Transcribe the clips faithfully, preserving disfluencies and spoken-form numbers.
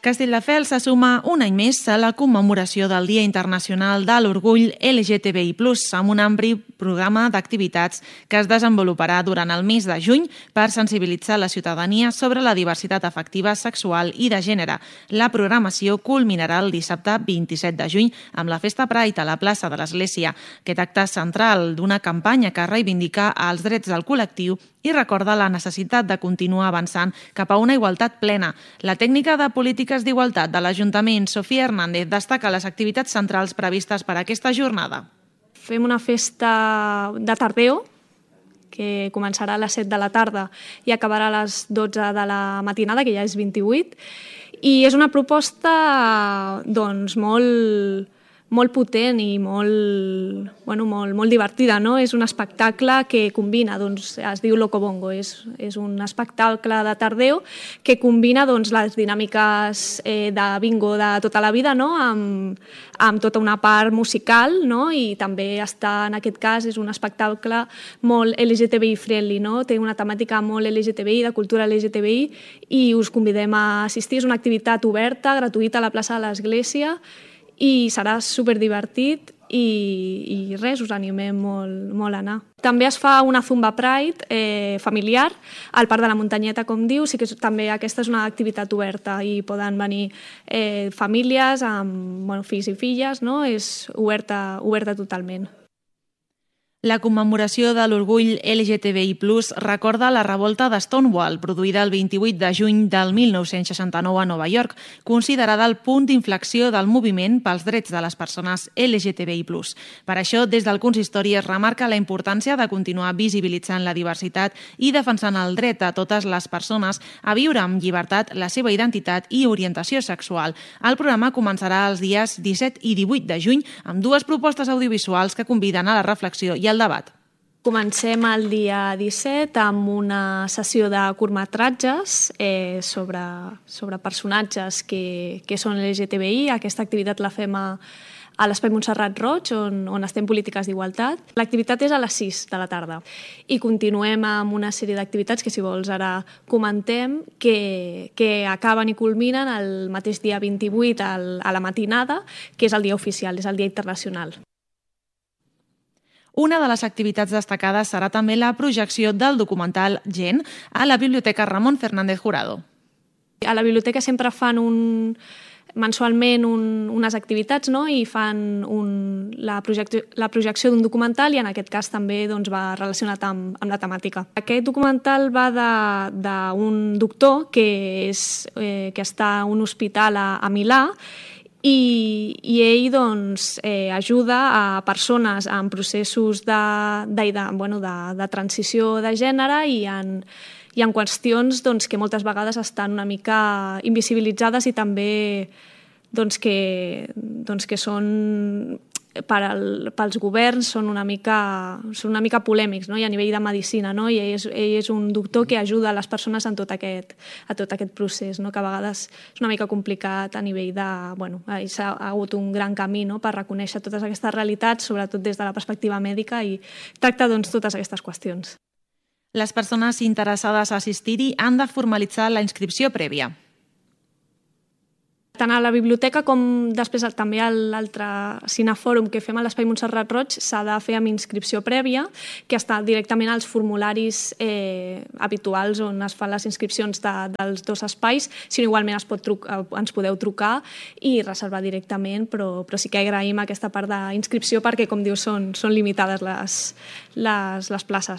Castelldefels se suma un any més a la commemoració del Dia Internacional de l'Orgull L G T B I plus, amb un ampli programa d'activitats que es desenvoluparà durant el mes de juny per sensibilitzar la ciutadania sobre la diversitat afectiva, sexual i de gènere. La programació culminarà el dissabte vint-i-set de juny amb la Festa Pride a la plaça de l'Església. Aquest acte central d'una campanya que reivindica els drets del col·lectiu i recorda la necessitat de continuar avançant cap a una igualtat plena. La tècnica de polítiques d'igualtat de l'Ajuntament, Sofia Hernández, destaca les activitats centrals previstes per a aquesta jornada. Fem una festa de tardeo, que començarà a les set de la tarda i acabarà a les dotze de la matinada, que ja és vint-i-vuit, i és una proposta doncs, molt... molt potent i molt, bueno, molt, molt divertida, no? És un espectacle que combina, doncs, es diu Locobongo, és, és un espectacle de tardeo que combina doncs, les dinàmiques eh, de bingo de tota la vida, no? amb, amb tota una part musical, no? I també està, en aquest cas, és un espectacle molt L G T B I friendly, no? Té una temàtica molt L G T B I, de cultura L G T B I, i us convidem a assistir. És una activitat oberta, gratuïta, a la plaça de l'Església, i serà superdivertit i, i res, us animem molt, molt a anar. També es fa una Zumba Pride eh, familiar al Parc de la Muntanyeta, com diu, sí que també aquesta és una activitat oberta i poden venir eh, famílies amb bueno, fills i filles, no? És oberta, oberta totalment. La commemoració de l'Orgull L G T B I plus, recorda la revolta de Stonewall, produïda el vint-i-vuit de juny del mil nou-cents seixanta-nou a Nova York, considerada el punt d'inflexió del moviment pels drets de les persones L G T B I plus. Per això, des del consistori es remarca la importància de continuar visibilitzant la diversitat i defensant el dret a totes les persones a viure amb llibertat la seva identitat i orientació sexual. El programa començarà els dies disset i divuit de juny amb dues propostes audiovisuals que conviden a la reflexió i el debat. Comencem el dia disset amb una sessió de curtmetratges eh, sobre, sobre personatges que, que són L G T B I. Aquesta activitat la fem a, a l'Espai Montserrat Roig, on, on estem polítiques d'igualtat. L'activitat és a les sis de la tarda i continuem amb una sèrie d'activitats que, si vols, ara comentem, que, que acaben i culminen el mateix dia vint-i-vuit al, a la matinada, que és el dia oficial, és el dia internacional. Una de les activitats destacades serà també la projecció del documental Gent a la Biblioteca Ramon Fernández Jurado. A la biblioteca sempre fan un, mensualment un, unes activitats, no? I fan un, la, projecció, la projecció d'un documental i en aquest cas també doncs, va relacionat amb, amb la temàtica. Aquest documental va d'un doctor que, és, eh, que està a un hospital a, a Milà I, i ell doncs, eh, ajuda a persones en processos de, de, de, bueno, de, de transició de gènere i en, i en qüestions doncs, que moltes vegades estan una mica invisibilitzades i també doncs, que, doncs, que són per al, pels governs són una mica, són una mica polèmics, no? I a nivell de medicina, no? I ell és, ell és un doctor que ajuda les persones en tot aquest, a tot aquest procés, no? Que a vegades és una mica complicat a nivell de... Bueno, s'ha hagut un gran camí, no? Per reconèixer totes aquestes realitats, sobretot des de la perspectiva mèdica, i tracta doncs, totes aquestes qüestions. Les persones interessades a assistir-hi han de formalitzar la inscripció prèvia. Tant a la biblioteca com després també a l'altre cinefòrum que fem a l'Espai Montserrat Roig s'ha de fer amb inscripció prèvia, que està directament als formularis eh, habituals on es fan les inscripcions de, dels dos espais, sinó igualment es pot trucar, ens podeu trucar i reservar directament, però, però sí que agraïm aquesta part d'inscripció perquè, com dius, són, són limitades les, les, les places.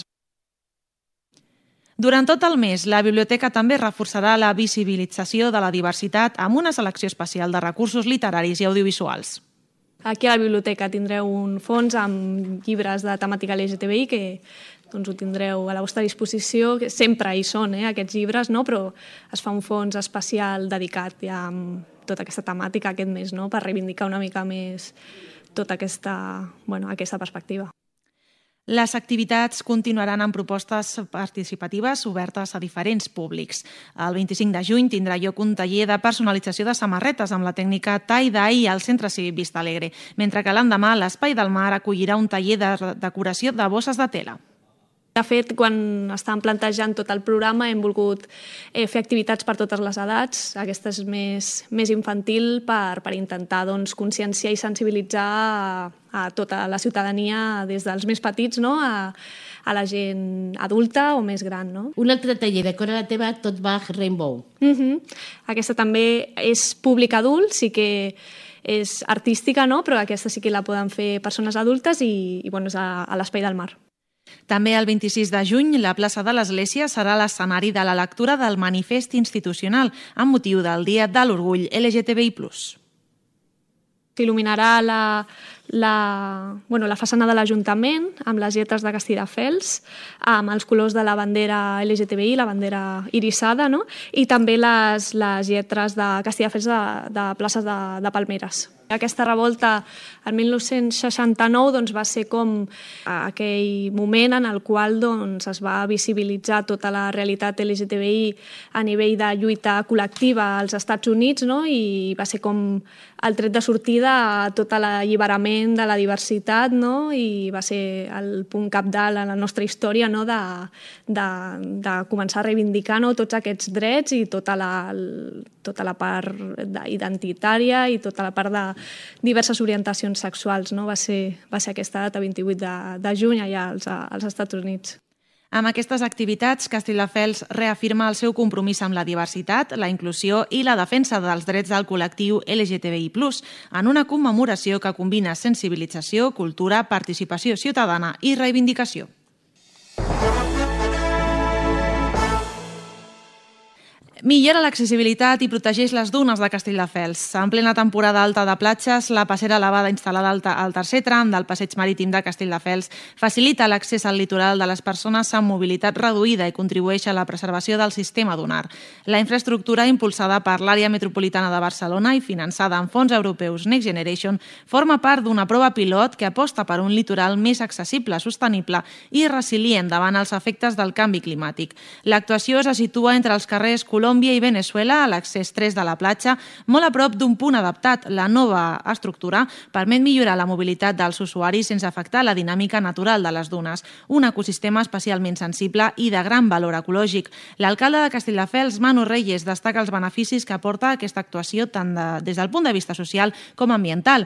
Durant tot el mes, la biblioteca també reforçarà la visibilització de la diversitat amb una selecció especial de recursos literaris i audiovisuals. Aquí a la biblioteca tindreu un fons amb llibres de temàtica L G T B I que doncs, ho tindreu a la vostra disposició. Sempre hi són eh, aquests llibres, no? Però es fa un fons especial dedicat ja amb tota aquesta temàtica aquest mes, no? Per reivindicar una mica més tota aquesta, bueno, aquesta perspectiva. Les activitats continuaran amb propostes participatives obertes a diferents públics. El vint-i-cinc de juny tindrà lloc un taller de personalització de samarretes amb la tècnica tie-dye al Centre Cívic Vista Alegre, mentre que l'endemà l'Espai del Mar acollirà un taller de decoració de bosses de tela. De fet, quan estàvem plantejant tot el programa hem volgut eh, fer activitats per totes les edats, aquesta és més, més infantil per, per intentar doncs, conscienciar i sensibilitzar a, a tota la ciutadania, des dels més petits, no? a, a la gent adulta o més gran. No? Un altre taller de Cora la teva, Tot Bach Rainbow. Uh-huh. Aquesta també és públic adult, sí que és artística, no? Però aquesta sí que la poden fer persones adultes i, i bueno, és a, a l'Espai del Mar. També el vint-i-sis de juny, la plaça de l'Església serà l'escenari de la lectura del manifest institucional amb motiu del Dia de l'Orgull L G T B I plus. S'il·luminarà la, la, bueno, la façana de l'Ajuntament amb les lletres de Castelldefels, amb els colors de la bandera L G T B I, la bandera irisada, no? I també les, les lletres de Castelldefels de, de places de, de Palmeres. Aquesta revolta, el mil nou-cents seixanta-nou, doncs, va ser com aquell moment en el qual doncs, es va visibilitzar tota la realitat L G T B I a nivell de lluita col·lectiva als Estats Units, no? I va ser com el tret de sortida a tot l'alliberament de la diversitat, no? I va ser el punt cabdal en la nostra història, no? de, de, de començar a reivindicar, no? Tots aquests drets i tota la, tota la part identitària i tota la part de diverses orientacions sexuals. No? Va ser, va ser aquesta data, vint-i-vuit de, de juny, allà als, als Estats Units. Amb aquestes activitats, Castelldefels reafirma el seu compromís amb la diversitat, la inclusió i la defensa dels drets del col·lectiu L G T B I plus, en una commemoració que combina sensibilització, cultura, participació ciutadana i reivindicació. Millora l'accessibilitat i protegeix les dunes de Castelldefels. En plena temporada alta de platges, la passera elevada instal·lada al tercer tram del passeig marítim de Castelldefels facilita l'accés al litoral de les persones amb mobilitat reduïda i contribueix a la preservació del sistema dunar. La infraestructura, impulsada per l'àrea metropolitana de Barcelona i finançada amb fons europeus Next Generation, forma part d'una prova pilot que aposta per un litoral més accessible, sostenible i resilient davant els efectes del canvi climàtic. L'actuació se situa entre els carrers Colòmbia i Veneçuela, a l'accés tres de la platja, molt a prop d'un punt adaptat. La nova estructura permet millorar la mobilitat dels usuaris sense afectar la dinàmica natural de les dunes, un ecosistema especialment sensible i de gran valor ecològic. L'alcalde de Castelldefels, Manu Reyes, destaca els beneficis que aporta aquesta actuació tant de, des del punt de vista social com ambiental.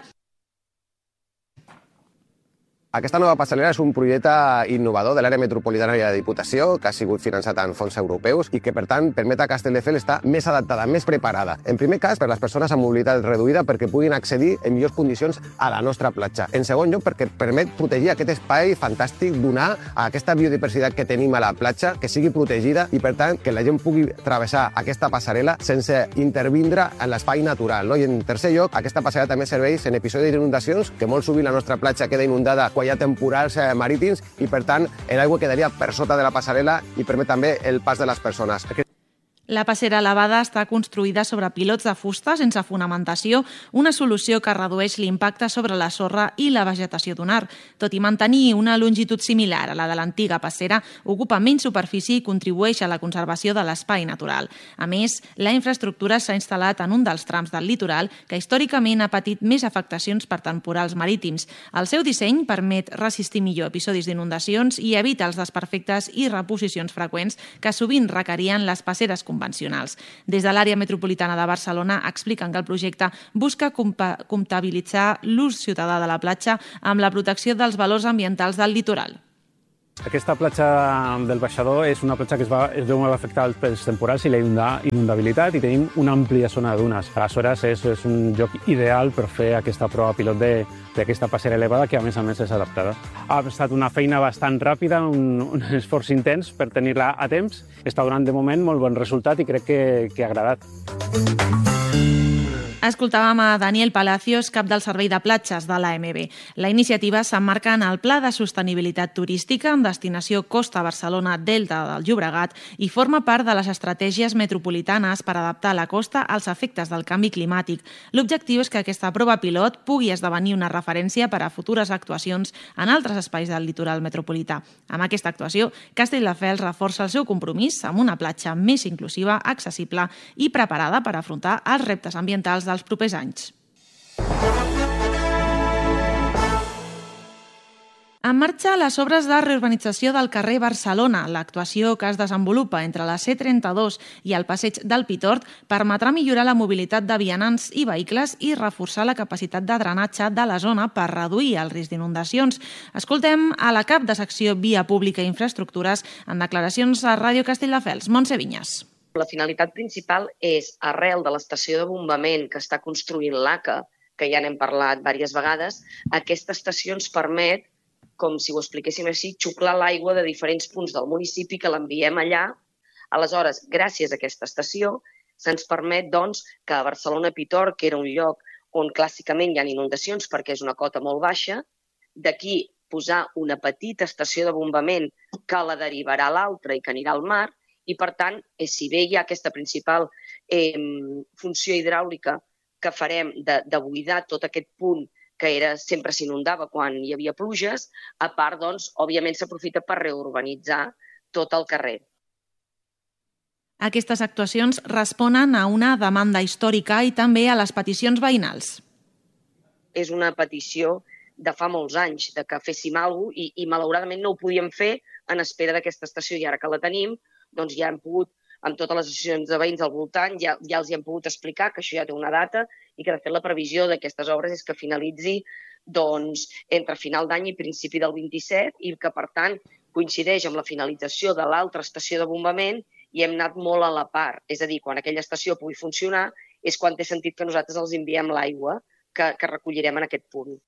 Aquesta nova passarel·la és un projecte innovador de l'àrea metropolitana i de la Diputació que ha sigut finançat en fons europeus i que, per tant, permet a Castelldefels estar més adaptada, més preparada. En primer cas, per les persones amb mobilitat reduïda perquè puguin accedir en millors condicions a la nostra platja. En segon lloc, perquè permet protegir aquest espai fantàstic, donar a aquesta biodiversitat que tenim a la platja, que sigui protegida i, per tant, que la gent pugui travessar aquesta passarel·la sense intervindre en l'espai natural. No? I, en tercer lloc, aquesta passarel·la també serveix en episodis d'inundacions, que molt sovint la nostra platja queda inundada quan hi ha temporals marítims i, per tant, l'aigua quedaria per sota de la passarel·la i permet també el pas de les persones. La passera elevada està construïda sobre pilots de fusta sense fonamentació, una solució que redueix l'impacte sobre la sorra i la vegetació dunar. Tot i mantenir una longitud similar a la de l'antiga passera, ocupa menys superfície i contribueix a la conservació de l'espai natural. A més, la infraestructura s'ha instal·lat en un dels trams del litoral que històricament ha patit més afectacions per temporals marítims. El seu disseny permet resistir millor episodis d'inundacions i evita els desperfectes i reposicions freqüents que sovint requerien les passeres convencionals. convencionals. Des de l'àrea metropolitana de Barcelona expliquen que el projecte busca comptabilitzar l'ús ciutadà de la platja amb la protecció dels valors ambientals del litoral. Aquesta platja del Baixador és una platja que es, va, es veu molt afectada pels temporals i la inundabilitat i tenim una àmplia zona de dunes. Aleshores, és, és un lloc ideal per fer aquesta prova pilot d'aquesta passera elevada que, a més a més, és adaptada. Ha estat una feina bastant ràpida, un, un esforç intens per tenir-la a temps. Està donant, de moment, molt bon resultat i crec que, que ha agradat. Escoltàvem a Daniel Palacios, cap del Servei de Platges de l'A M B. La iniciativa s'emmarca en el Pla de Sostenibilitat Turística amb destinació Costa Barcelona Delta del Llobregat i forma part de les estratègies metropolitanes per adaptar la costa als efectes del canvi climàtic. L'objectiu és que aquesta prova pilot pugui esdevenir una referència per a futures actuacions en altres espais del litoral metropolità. Amb aquesta actuació, Castelldefels reforça el seu compromís amb una platja més inclusiva, accessible i preparada per afrontar els reptes ambientals dels els propers anys. En marxa les obres de reurbanització del carrer Barcelona. L'actuació que es desenvolupa entre la C trenta-dos i el passeig del Pitort permetrà millorar la mobilitat de vianants i vehicles i reforçar la capacitat de drenatge de la zona per reduir el risc d'inundacions. Escoltem a la cap de secció Via Pública i Infraestructures en declaracions a Ràdio Castelldefels. Montse Vinyes. La finalitat principal és, arrel de l'estació de bombament que està construint l'A C A, que ja n'hem parlat diverses vegades, aquesta estació ens permet, com si ho expliquéssim així, xuclar l'aigua de diferents punts del municipi que l'enviem allà. Aleshores, gràcies a aquesta estació, se'ns permet doncs, que a Barcelona-Pitort, que era un lloc on clàssicament hi ha inundacions perquè és una cota molt baixa, d'aquí posar una petita estació de bombament que la derivarà a l'altra i que anirà al mar, i per tant, si bé hi ha aquesta principal eh, funció hidràulica que farem de, de buidar tot aquest punt que era, sempre s'inundava quan hi havia pluges, a part, doncs, òbviament s'aprofita per reurbanitzar tot el carrer. Aquestes actuacions responen a una demanda històrica i també a les peticions veïnals. És una petició de fa molts anys, de que féssim alguna cosa i, i malauradament no ho podíem fer en espera d'aquesta estació i ara que la tenim, doncs ja hem pogut, amb totes les associacions de veïns al voltant, ja, ja els hi hem pogut explicar que això ja té una data i que de fet la previsió d'aquestes obres és que finalitzi doncs, entre final d'any i principi del vint-i-set i que per tant coincideix amb la finalització de l'altra estació de bombament i hem anat molt a la part. És a dir, quan aquella estació pugui funcionar és quan té sentit que nosaltres els enviem l'aigua que, que recollirem en aquest punt.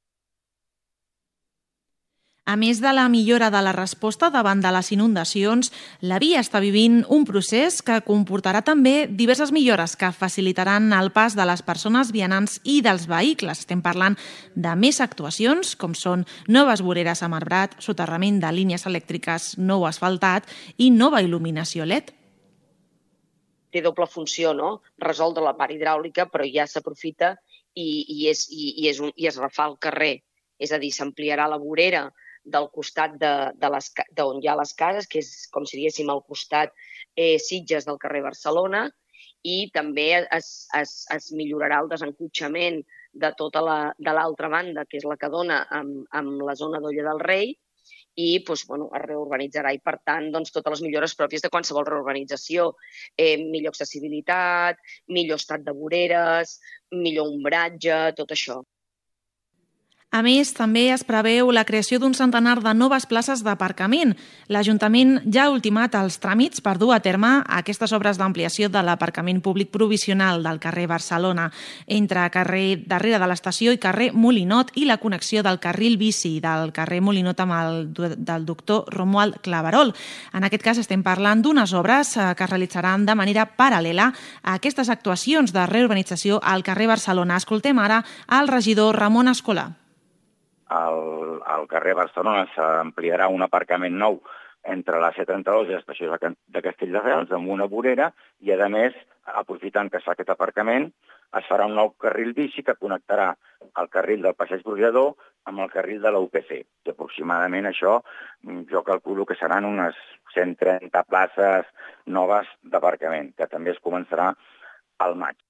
A més de la millora de la resposta davant de les inundacions, la via està vivint un procés que comportarà també diverses millores que facilitaran el pas de les persones vianants i dels vehicles. Estem parlant de més actuacions, com són noves voreres amb arbrat, soterrament de línies elèctriques nou asfaltat i nova il·luminació L E D. Té doble funció, no? Resoldre la part hidràulica, però ja s'aprofita i, i, és, i, i, és un, i es refà el carrer. És a dir, s'ampliarà la vorera del costat de, de les, d'on hi ha les cases, que és, com si diguéssim, al costat eh, Sitges del carrer Barcelona, i també es, es, es millorarà el desencotxament de tota la, de l'altra banda, que és la que dona amb, amb la zona d'Olla del Rei, i doncs, bueno, es reurbanitzarà i, per tant, doncs, totes les millores pròpies de qualsevol reurbanització. Eh, millor accessibilitat, millor estat de voreres, millor ombratge, tot això. A més, també es preveu la creació d'un centenar de noves places d'aparcament. L'Ajuntament ja ha ultimat els tràmits per dur a terme aquestes obres d'ampliació de l'aparcament públic provisional del carrer Barcelona entre carrer darrere de l'estació i carrer Molinot i la connexió del carril bici del carrer Molinot amb el del doctor Romuald Claverol. En aquest cas estem parlant d'unes obres que es realitzaran de manera paral·lela a aquestes actuacions de reurbanització al carrer Barcelona. Escoltem ara al regidor Ramon Escolà. Al, al carrer Barcelona s'ampliarà un aparcament nou entre la C trenta-dos i l'estació de Castelldefels amb una vorera i, a més, aprofitant que es fa aquest aparcament, es farà un nou carril bici que connectarà el carril del Passeig Brollador amb el carril de la U P C. I aproximadament això jo calculo que seran unes cent trenta places noves d'aparcament, que també es començarà al maig.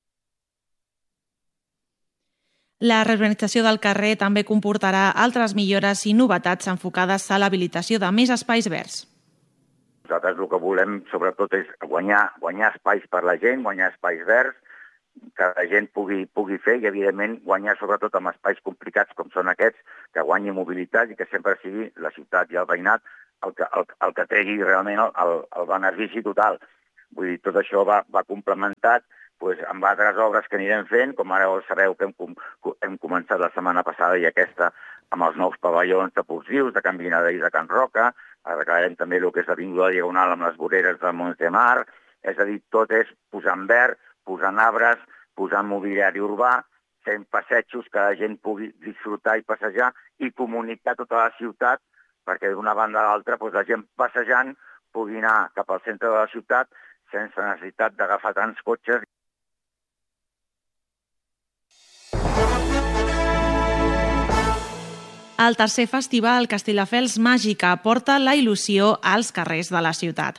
La reurbanització del carrer també comportarà altres millores i novetats enfocades a l'habilitació de més espais verds. Nosaltres el que volem, sobretot, és guanyar, guanyar espais per la gent, guanyar espais verds, que la gent pugui, pugui fer i, evidentment, guanyar sobretot amb espais complicats com són aquests, que guanyi mobilitat i que sempre sigui la ciutat i el veïnat el que, el, el que tregui realment el, el, el benefici total. Vull dir, tot això va, va complementat pues, amb altres obres que anirem fent, com ara sabeu que hem, hem començat la setmana passada i aquesta amb els nous pavellons deportius de Can Vinada i de Can Roca, arreglarem també el que és l'Avinguda Diagonal amb les voreres de Montemar, és a dir, tot és posar en verd, posant arbres, posant mobiliari urbà, fent passejos que la gent pugui disfrutar i passejar i comunicar tota la ciutat perquè d'una banda a l'altra pues, la gent passejant pugui anar cap al centre de la ciutat sense necessitat d'agafar tants cotxes. El tercer festival Castelldefels Màgica porta la il·lusió als carrers de la ciutat.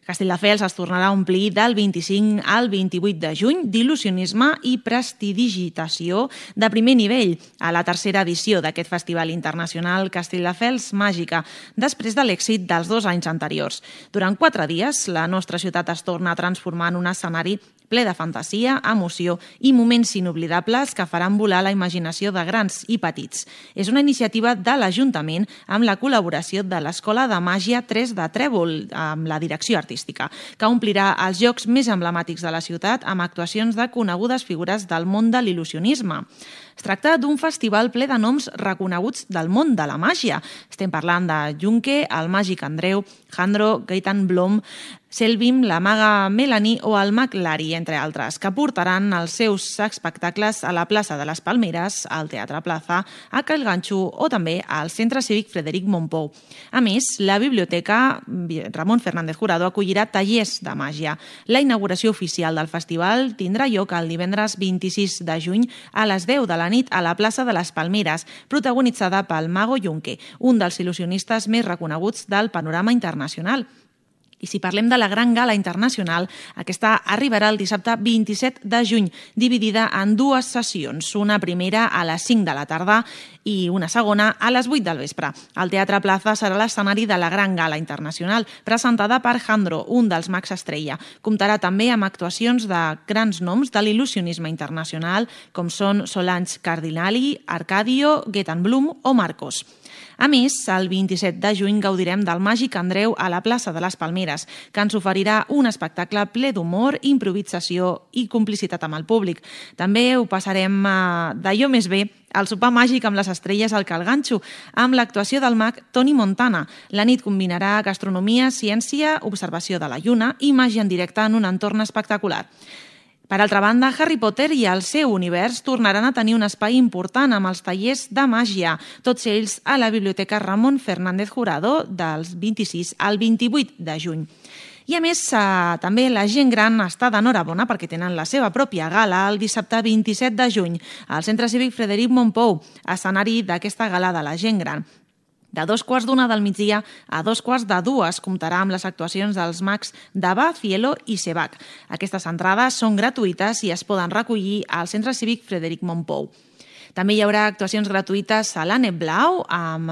Castelldefels es tornarà a omplir del vint-i-cinc al vint-i-vuit de juny d'il·lusionisme i prestidigitació de primer nivell a la tercera edició d'aquest festival internacional Castelldefels Màgica, després de l'èxit dels dos anys anteriors. Durant quatre dies, la nostra ciutat es torna a transformar en un escenari ple de fantasia, emoció i moments inoblidables que faran volar la imaginació de grans i petits. És una iniciativa de l'Ajuntament amb la col·laboració de l'Escola de Màgia tres de Trèvol, amb la direcció artística, que omplirà els llocs més emblemàtics de la ciutat amb actuacions de conegudes figures del món de l'il·lusionisme. Es tracta d'un festival ple de noms reconeguts del món de la màgia. Estem parlant de Junque, el màgic Andreu, Jandro, Gaetan Blom, Selvim, la maga Melanie o el mag Lari, entre altres, que portaran els seus espectacles a la plaça de les Palmeres, al Teatre Plaza, a Cal Ganxo o també al Centre Cívic Frederic Mompou. A més, la biblioteca Ramon Fernández Jurado acollirà tallers de màgia. La inauguració oficial del festival tindrà lloc el divendres vint-i-sis de juny a les deu de la nit a la plaça de les Palmeres, protagonitzada pel mago Junque, un dels il·lusionistes més reconeguts del panorama internacional. I si parlem de la Gran Gala Internacional, aquesta arribarà el dissabte vint-i-set de juny, dividida en dues sessions, una primera a les cinc de la tarda i una segona a les vuit del vespre. El Teatre Plaza serà l'escenari de la Gran Gala Internacional, presentada per Jandro, un dels mags estrella. Comptarà també amb actuacions de grans noms de l'il·lusionisme internacional, com són Solange Cardinali, Arcadio, Gaetan Blum o Marcos. A més, el vint-i-set de juny gaudirem del màgic Andreu a la plaça de les Palmeres, que ens oferirà un espectacle ple d'humor, improvisació i complicitat amb el públic. També ho passarem d'allò més bé al sopar màgic amb les estrelles al Cal Ganxo, amb l'actuació del mag Toni Montana. La nit combinarà gastronomia, ciència, observació de la lluna i màgia en directe en un entorn espectacular. Per altra banda, Harry Potter i el seu univers tornaran a tenir un espai important amb els tallers de màgia, tots ells a la Biblioteca Ramon Fernández Jurado del vint-i-sis al vint-i-vuit de juny. I a més, eh, també la gent gran està d'enhorabona perquè tenen la seva pròpia gala el dissabte vint-i-set de juny al Centre Cívic Frederic Mompou, escenari d'aquesta gala de la gent gran. De dos quarts d'una del migdia a dos quarts de dues comptarà amb les actuacions dels mags Dava, Cielo i Sebac. Aquestes entrades són gratuïtes i es poden recollir al Centre Cívic Frederic Mompou. També hi haurà actuacions gratuïtes a l'Anne Blau amb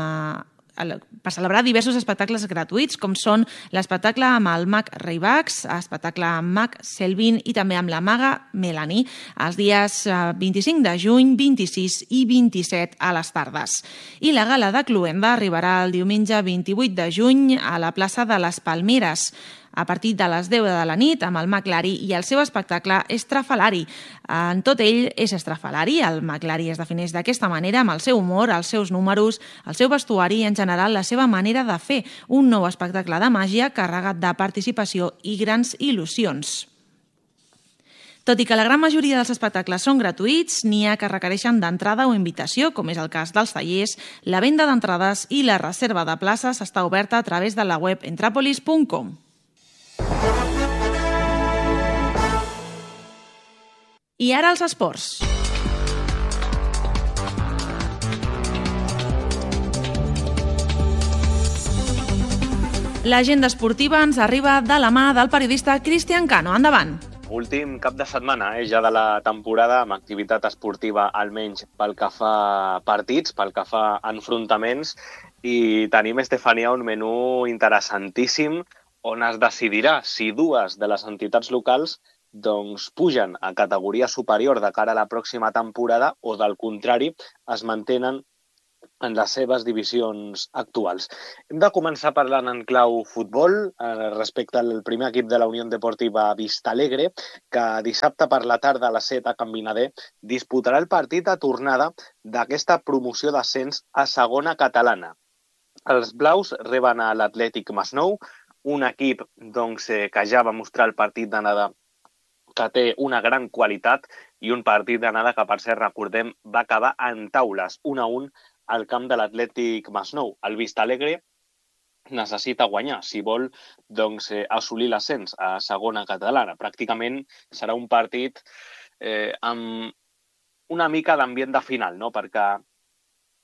per celebrar diversos espectacles gratuïts, com són l'espectacle amb el mag Reivax, l'espectacle amb mag Selvin i també amb la maga Melanie, els dies vint-i-cinc de juny, vint-i-sis i vint-i-set a les tardes. I la gala de Cluenda arribarà el diumenge vint-i-vuit de juny a la plaça de les Palmeres, a partir de les deu de la nit amb el mag Lari i el seu espectacle Estrafalari. En tot ell és estrafalari, el mag Lari es defineix d'aquesta manera amb el seu humor, els seus números, el seu vestuari i en general la seva manera de fer, un nou espectacle de màgia carregat de participació i grans il·lusions. Tot i que la gran majoria dels espectacles són gratuïts, n'hi ha que requereixen d'entrada o invitació, com és el cas dels tallers, la venda d'entrades i la reserva de places està oberta a través de la web entrapolis punt com. I ara els esports. L'agenda esportiva ens arriba de la mà del periodista Cristian Cano. Endavant. Últim cap de setmana eh, ja de la temporada amb activitat esportiva, almenys pel que fa partits, pel que fa enfrontaments, i tenim, Estefania, un menú interessantíssim on es decidirà si dues de les entitats locals doncs pugen a categoria superior de cara a la pròxima temporada o, del contrari, es mantenen en les seves divisions actuals. Hem de començar parlant en clau futbol eh, respecte al primer equip de la Unió Deportiva Vistalegre, que dissabte per la tarda a les set a Can Vinader disputarà el partit de tornada d'aquesta promoció d'ascens a segona catalana. Els blaus reben a l'Atlètic Masnou, un equip doncs, eh, que ja va mostrar el partit d'anada que té una gran qualitat i un partit d'anada que, per cert, recordem, va acabar en taules, un a un, al camp de l'Atlètic Masnou. El Vistalegre necessita guanyar si vol doncs, eh, assolir l'ascens a segona catalana. Pràcticament serà un partit eh, amb una mica d'ambient de final, no? Perquè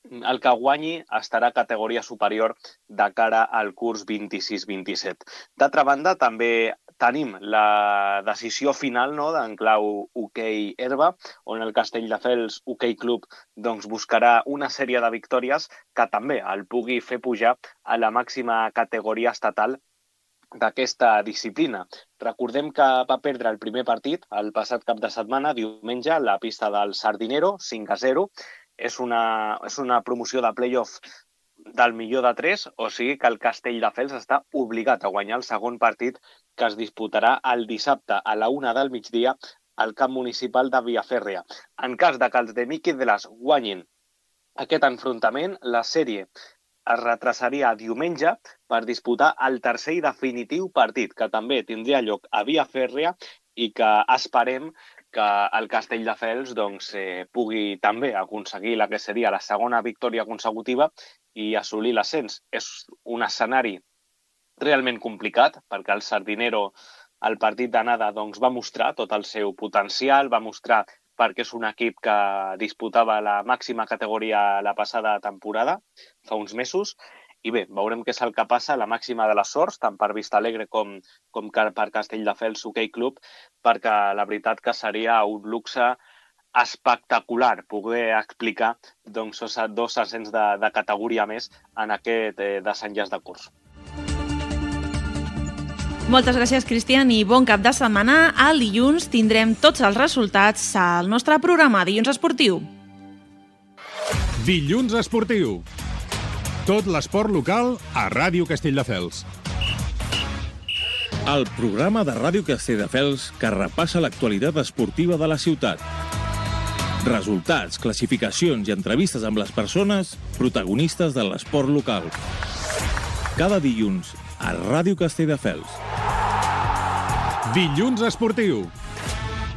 el que guanyi estarà a categoria superior de cara al curs vint-i-sis vint-i-set. D'altra banda, també tenim la decisió final, no?, d'en clau hoquei herba, on el Castelldefels Hoquei Club doncs, buscarà una sèrie de victòries que també el pugui fer pujar a la màxima categoria estatal d'aquesta disciplina. Recordem que va perdre el primer partit el passat cap de setmana, diumenge, a la pista del Sardinero, cinc a zero. És una, és una promoció de play-off del millor de tres, o sigui que el Castelldefels està obligat a guanyar el segon partit que es disputarà el dissabte a la una del migdia al camp municipal de Viafèrria. En cas de que els de Miqui de les guanyin aquest enfrontament, la sèrie es retrasaria a diumenge per disputar el tercer i definitiu partit, que també tindria lloc a Viafèrria i que esperem que el Castelldefels doncs, eh, pugui també aconseguir la que seria la segona victòria consecutiva i assolir l'ascens. És un escenari realment complicat, perquè el Sardinero, el partit d'anada, doncs, va mostrar tot el seu potencial, va mostrar perquè és un equip que disputava la màxima categoria la passada temporada, fa uns mesos, i bé, veurem què és el que passa, la màxima de les sorts, tant per Vista Alegre com, com per Castelldefels Hoquei Club, perquè la veritat que seria un luxe espectacular poder explicar doncs, dos ascens de, de categoria més en aquest eh, desenllaç de curs. Moltes gràcies, Cristian, i bon cap de setmana. El dilluns tindrem tots els resultats al nostre programa Dilluns Esportiu. Dilluns Esportiu. Tot l'esport local a Ràdio Castelldefels. El programa de Ràdio Castelldefels que repassa l'actualitat esportiva de la ciutat. Resultats, classificacions i entrevistes amb les persones protagonistes de l'esport local. Cada dilluns a Ràdio Castelldefels. Dilluns Esportiu.